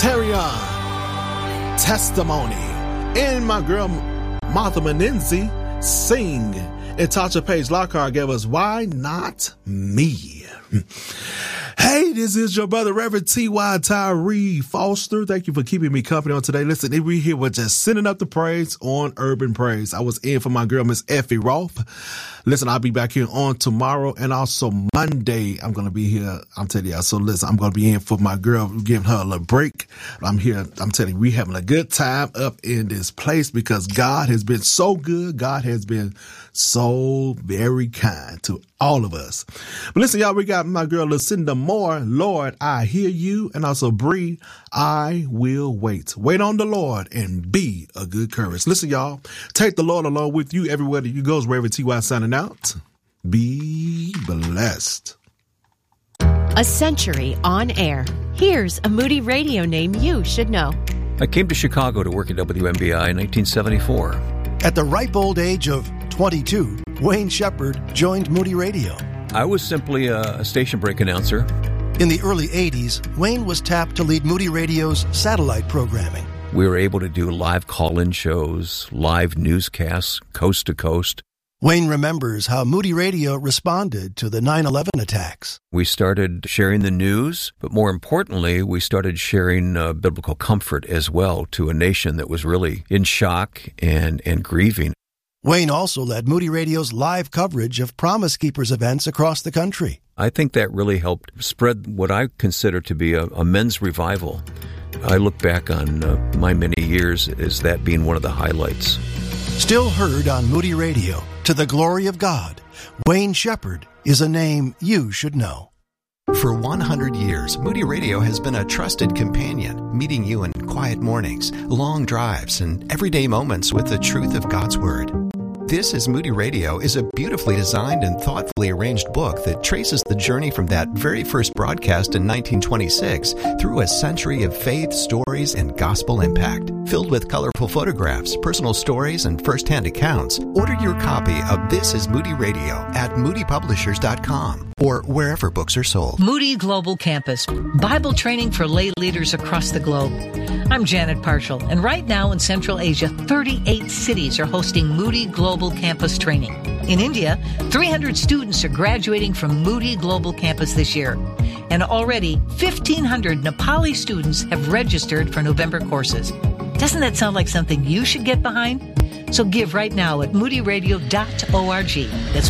Terrion, Testimony, and my girl Martha Menenzi, Sing. And Tasha Page Lockhart gave us Why Not Me. Hey, this is your brother, Reverend T.Y. Tyree Foster. Thank you for keeping me company on today. Listen, we here with just sending up the praise on Urban Praise. I was in for my girl, Miss Effie Roth. Listen, I'll be back here on tomorrow and also Monday. I'm going to be here. I'm telling you. So listen, I'm going to be in for my girl, giving her a little break. I'm here. I'm telling you, we having a good time up in this place because God has been so good. God has been so very kind to all of us. But listen, y'all, we got my girl Lucinda Moore, Lord, I Hear You, and also Bree, I Will Wait. Wait on the Lord and be of good courage. Listen, y'all, take the Lord along with you everywhere that you go. Reverend T.Y. signing out. Be blessed. A century on air. Here's a Moody Radio name you should know. I came to Chicago to work at WMBI in 1974. At the ripe old age of 22, Wayne Shepherd joined Moody Radio. I was simply a station break announcer. In the early 80s, Wayne was tapped to lead Moody Radio's satellite programming. We were able to do live call-in shows, live newscasts, coast to coast. Wayne remembers how Moody Radio responded to the 9/11 attacks. We started sharing the news, but more importantly, we started sharing biblical comfort as well to a nation that was really in shock and grieving. Wayne also led Moody Radio's live coverage of Promise Keepers events across the country. I think that really helped spread what I consider to be a men's revival. I look back on my many years as that being one of the highlights. Still heard on Moody Radio, to the glory of God, Wayne Shepherd is a name you should know. For 100 years, Moody Radio has been a trusted companion, meeting you in quiet mornings, long drives, and everyday moments with the truth of God's Word. This is Moody Radio is a beautifully designed and thoughtfully arranged book that traces the journey from that very first broadcast in 1926 through a century of faith, stories, and gospel impact. Filled with colorful photographs, personal stories, and first-hand accounts, order your copy of This is Moody Radio at moodypublishers.com or wherever books are sold. Moody Global Campus, Bible training for lay leaders across the globe. I'm Janet Parshall, and right now in Central Asia, 38 cities are hosting Moody Global Campus training. In India, 300 students are graduating from Moody Global Campus this year. And already, 1,500 Nepali students have registered for November courses. Doesn't that sound like something you should get behind? So give right now at moodyradio.org. That's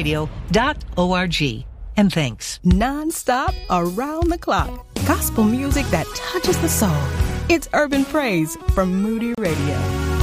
moodyradio.org. And thanks. Non-stop, around the clock. Gospel music that touches the soul. It's Urban Praise from Moody Radio.